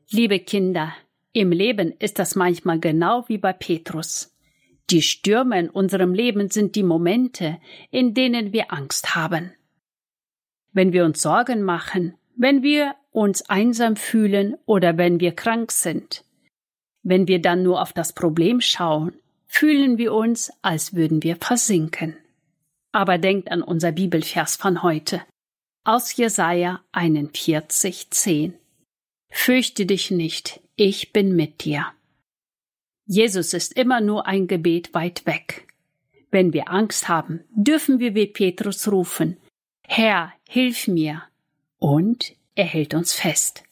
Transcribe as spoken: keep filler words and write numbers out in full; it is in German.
Liebe Kinder, im Leben ist das manchmal genau wie bei Petrus. Die Stürme in unserem Leben sind die Momente, in denen wir Angst haben. Wenn wir uns Sorgen machen, wenn wir uns einsam fühlen oder wenn wir krank sind. Wenn wir dann nur auf das Problem schauen, fühlen wir uns, als würden wir versinken. Aber denkt an unser Bibelvers von heute, aus Jesaja einundvierzig, zehn. Fürchte dich nicht, ich bin mit dir. Jesus ist immer nur ein Gebet weit weg. Wenn wir Angst haben, dürfen wir wie Petrus rufen, Herr, hilf mir, und er hält uns fest.